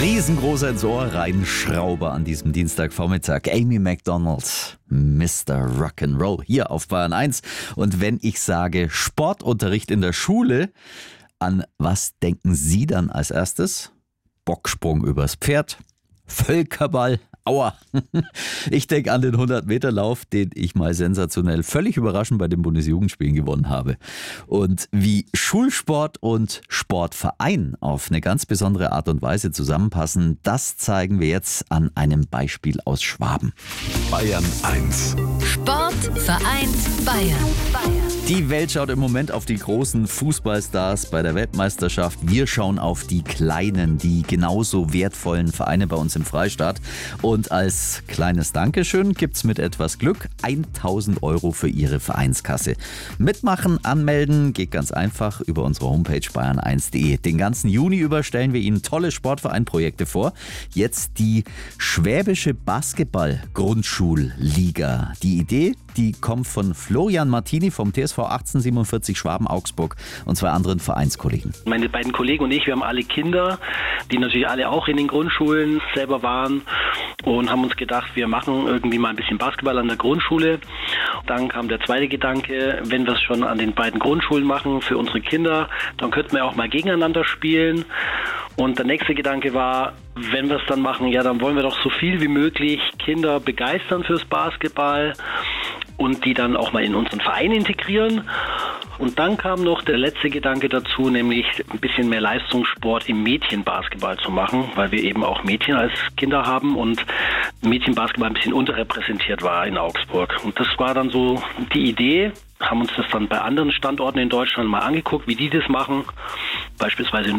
Riesengroßer ins Ohr reinschrauber an diesem Dienstagvormittag. Amy Macdonald, Mr. Rock'n'Roll, hier auf Bayern 1. Und wenn ich sage Sportunterricht in der Schule, an was denken Sie dann als erstes? Bocksprung übers Pferd, Völkerball, aua. Ich denke an den 100-Meter-Lauf, den ich mal sensationell, völlig überraschend bei den Bundesjugendspielen gewonnen habe. Und wie Schulsport und Sportverein auf eine ganz besondere Art und Weise zusammenpassen, das zeigen wir jetzt an einem Beispiel aus Schwaben. Bayern 1. Sport vereint Bayern. Die Welt schaut im Moment auf die großen Fußballstars bei der Weltmeisterschaft. Wir schauen auf die kleinen, die genauso wertvollen Vereine bei uns im Freistaat. Und als kleines Dankeschön gibt's mit etwas Glück 1.000 € für Ihre Vereinskasse. Mitmachen, anmelden geht ganz einfach über unsere Homepage bayern1.de. Den ganzen Juni über stellen wir Ihnen tolle Sportvereinprojekte vor. Jetzt die Schwäbische Basketball-Grundschulliga. Die Idee, die kommt von Florian Martini vom TSV 1847 Schwaben-Augsburg und zwei anderen Vereinskollegen. Meine beiden Kollegen und ich, wir haben alle Kinder, die natürlich alle auch in den Grundschulen selber waren und haben uns gedacht, wir machen irgendwie mal ein bisschen Basketball an der Grundschule. Dann kam der zweite Gedanke, wenn wir es schon an den beiden Grundschulen machen für unsere Kinder, dann könnten wir auch mal gegeneinander spielen. Und der nächste Gedanke war, wenn wir es dann machen, ja, dann wollen wir doch so viel wie möglich Kinder begeistern fürs Basketball und die dann auch mal in unseren Verein integrieren. Und dann kam noch der letzte Gedanke dazu, nämlich ein bisschen mehr Leistungssport im Mädchenbasketball zu machen, weil wir eben auch Mädchen als Kinder haben und Mädchenbasketball ein bisschen unterrepräsentiert war in Augsburg. Und das war dann so die Idee, haben uns das dann bei anderen Standorten in Deutschland mal angeguckt, wie die das machen, beispielsweise